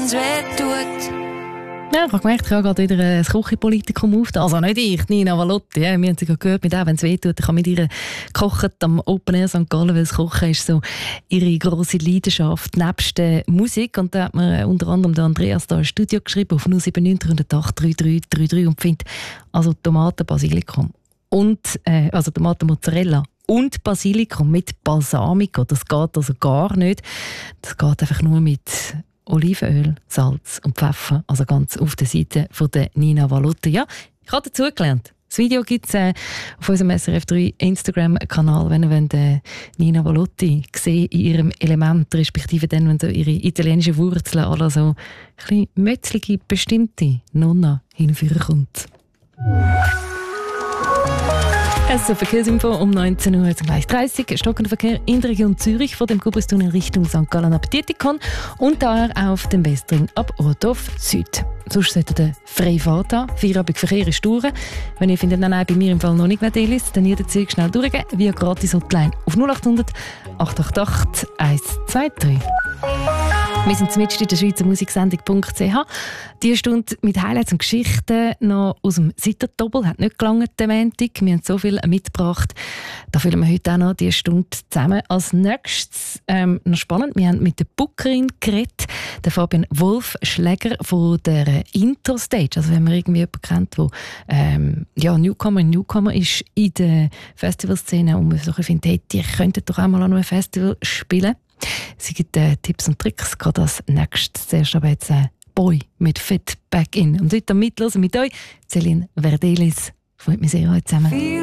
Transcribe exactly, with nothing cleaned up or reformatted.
wenn's weh tut. Ja, ich habe gemerkt, ich habe gerade wieder ein Küchenpolitikum auf. Also nicht ich, Nina Valotti. Ja, wir haben sie gehört, mit auch, wenn es weh tut. Ich habe mit ihr gekocht am Open Air Sankt Gallen, weil das Kochen ist so ihre grosse Leidenschaft nebst der Musik. Und da hat mir unter anderem der Andreas da ein Studio geschrieben auf null sieben neun drei null acht drei drei drei drei und findet also Tomaten, Basilikum und äh, also Tomaten Mozzarella und Basilikum mit Balsamico. Das geht also gar nicht. Das geht einfach nur mit Olivenöl, Salz und Pfeffer, also ganz auf der Seite von der Nina Valotti. Ja, ich habe dazu gelernt. Das Video gibt es äh, auf unserem S R F drei Instagram-Kanal, wenn ihr wollt, äh, Nina Valotti sehen in ihrem Element, respektive dann, wenn so ihre italienischen Wurzeln alle so ein bisschen mötzlige, bestimmte Nonna hinführen kommt. Es ist Verkehrsinfo um neunzehn Uhr gleich dreißig. Stockender Verkehr in der Region Zürich von dem Gubristunnel Richtung Sankt Gallen ab Dietikon und daher auf dem Westring ab Orthof Süd. Sonst sollte der Freifahrt haben. Feierabendverkehr ist durch. Wenn ihr findet, nein, nein, bei mir im Fall noch nicht mehr ist, dann jederzeit schnell durchgehen via Gratis-Hotline auf null acht hundert acht acht acht eins zwei drei. Wir sind mitten in der Schweizer Musiksendung punkt c h. Diese Stunde mit Highlights und Geschichten noch aus dem Sittertobel. Hat nicht gelangt, der Montag. Wir haben so viel mitgebracht. Da füllen wir heute auch noch diese Stunde zusammen. Als nächstes, ähm, noch spannend, wir haben mit der Bookerin geredet, der Fabian Wolf-Schläger von der Interstage. Also wenn man irgendwie jemanden kennt, der ähm, ja, Newcomer, Newcomer ist in der Festivalszene und man so findet, hey, die könnten doch auch mal an einem Festival spielen. Sie gibt äh, Tipps und Tricks, gerade als nächstes. Zuerst aber jetzt äh, Boy mit Fit Back In. Und heute am Mitlosen mit euch, Celine Verdelis. Freut mich sehr, heute zusammen.